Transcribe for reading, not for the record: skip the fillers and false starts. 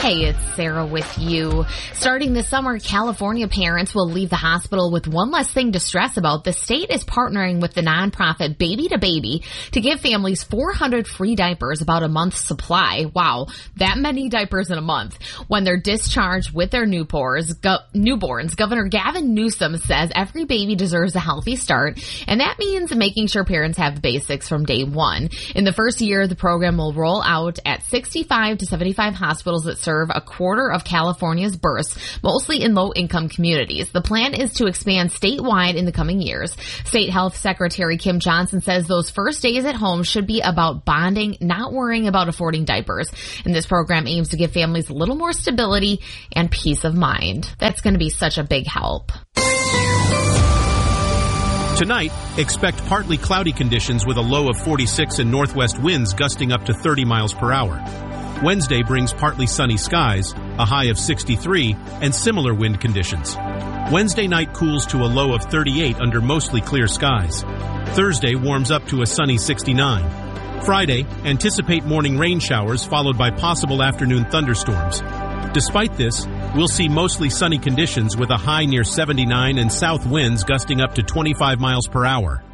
Hey, it's Sarah with you. Starting this summer, California parents will leave the hospital with one less thing to stress about. The state is partnering with the nonprofit Baby to Baby to give families 400 free diapers, about a month's supply. Wow, that many diapers in a month. When they're discharged with their newborns, Governor Gavin Newsom says every baby deserves a healthy start, and that means making sure parents have the basics from day one. In the first year, the program will roll out at 65 to 75 hospitals that serve a quarter of California's births, mostly in low-income communities. The plan is to expand statewide in the coming years. State Health Secretary Kim Johnson says those first days at home should be about bonding, not worrying about affording diapers. And this program aims to give families a little more stability and peace of mind. That's going to be such a big help. Tonight, expect partly cloudy conditions with a low of 46 and northwest winds gusting up to 30 miles per hour. Wednesday brings partly sunny skies, a high of 63, and similar wind conditions. Wednesday night cools to a low of 38 under mostly clear skies. Thursday warms up to a sunny 69. Friday, anticipate morning rain showers followed by possible afternoon thunderstorms. Despite this, we'll see mostly sunny conditions with a high near 79 and south winds gusting up to 25 miles per hour.